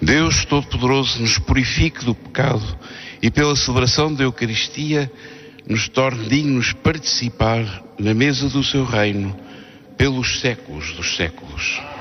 Deus Todo-Poderoso nos purifique do pecado e pela celebração da Eucaristia nos torne dignos de participar na mesa do seu reino pelos séculos dos séculos.